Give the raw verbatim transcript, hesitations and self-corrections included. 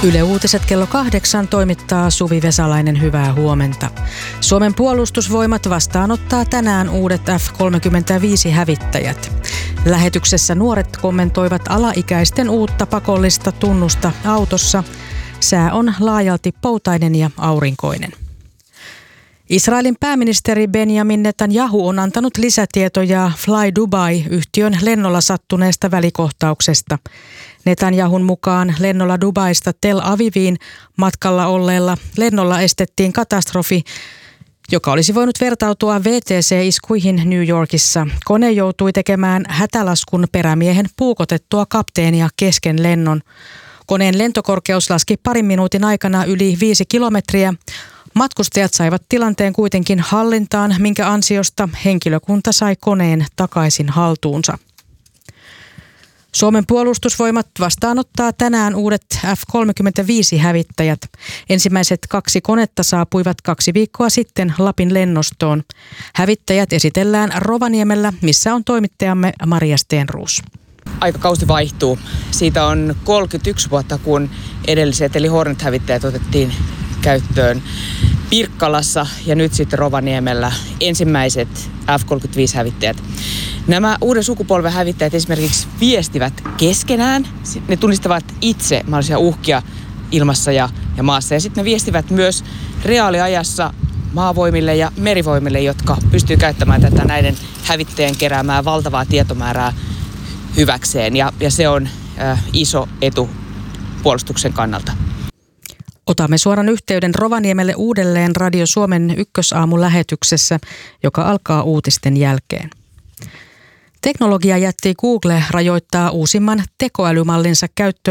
Yle Uutiset kello kahdeksan toimittaa Suvi Vesalainen, hyvää huomenta. Suomen puolustusvoimat vastaanottaa tänään uudet F kolmekymmentäviisi-hävittäjät. Lähetyksessä nuoret kommentoivat alaikäisten uutta pakollista tunnusta autossa. Sää on laajalti poutainen ja aurinkoinen. Israelin pääministeri Benjamin Netanyahu on antanut lisätietoja Fly Dubai-yhtiön lennolla sattuneesta välikohtauksesta. Netanyahun mukaan lennolla Dubaista Tel Aviviin matkalla olleella lennolla estettiin katastrofi, joka olisi voinut vertautua V T C-iskuihin New Yorkissa. Kone joutui tekemään hätälaskun perämiehen puukotettua kapteenia kesken lennon. Koneen lentokorkeus laski parin minuutin aikana yli viisi kilometriä. Matkustajat saivat tilanteen kuitenkin hallintaan, minkä ansiosta henkilökunta sai koneen takaisin haltuunsa. Suomen puolustusvoimat vastaanottaa tänään uudet F kolmekymmentäviisi-hävittäjät. Ensimmäiset kaksi konetta saapuivat kaksi viikkoa sitten Lapin lennostoon. Hävittäjät esitellään Rovaniemellä, missä on toimittajamme Maria Stenroos. Aikakausi vaihtuu. Siitä on kolmekymmentäyksi vuotta, kun edelliset eli Hornet-hävittäjät otettiin käyttöön Pirkkalassa ja nyt sitten Rovaniemellä ensimmäiset F kolmekymmentäviisi-hävittäjät. Nämä uuden sukupolven hävittäjät esimerkiksi viestivät keskenään. Ne tunnistavat itse mahdollisia uhkia ilmassa ja, ja maassa. Ja sitten ne viestivät myös reaaliajassa maavoimille ja merivoimille, jotka pystyy käyttämään tätä näiden hävittäjien keräämää valtavaa tietomäärää hyväkseen. Ja, ja se on äh, iso etu puolustuksen kannalta. Otamme suoran yhteyden Rovaniemelle uudelleen Radio Suomen ykkösaamun lähetyksessä, joka alkaa uutisten jälkeen. Teknologiajätti Google rajoittaa uusimman tekoälymallinsa käyttöön